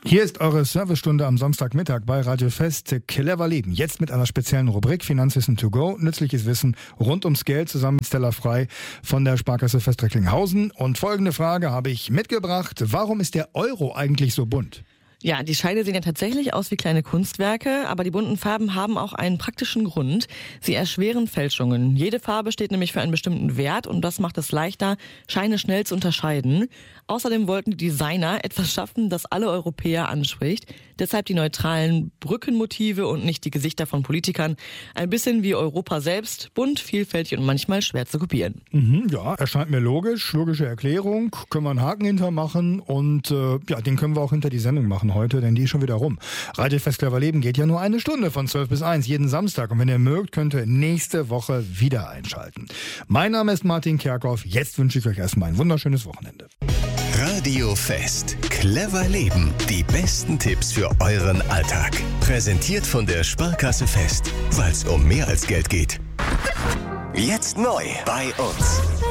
Hier ist eure Servicestunde am Samstagmittag bei Radio Fest. Clever Leben. Jetzt mit einer speziellen Rubrik Finanzwissen to go. Nützliches Wissen rund ums Geld zusammen mit Stella Frei von der Sparkasse Fest Recklinghausen. Und folgende Frage habe ich mitgebracht. Warum ist der Euro eigentlich so bunt? Ja, die Scheine sehen ja tatsächlich aus wie kleine Kunstwerke, aber die bunten Farben haben auch einen praktischen Grund. Sie erschweren Fälschungen. Jede Farbe steht nämlich für einen bestimmten Wert und das macht es leichter, Scheine schnell zu unterscheiden. Außerdem wollten die Designer etwas schaffen, das alle Europäer anspricht. Deshalb die neutralen Brückenmotive und nicht die Gesichter von Politikern. Ein bisschen wie Europa selbst, bunt, vielfältig und manchmal schwer zu kopieren. Ja, erscheint mir logisch. Logische Erklärung. Können wir einen Haken hintermachen und den können wir auch hinter die Sendung machen heute, denn die ist schon wieder rum. Radio Fest Clever Leben geht ja nur eine Stunde von 12 bis 1 jeden Samstag. Und wenn ihr mögt, könnt ihr nächste Woche wieder einschalten. Mein Name ist Martin Kerkhoff. Jetzt wünsche ich euch erstmal ein wunderschönes Wochenende. Radio Fest. Clever Leben. Die besten Tipps für euren Alltag. Präsentiert von der Sparkasse Fest. Weil es um mehr als Geld geht. Jetzt neu bei uns.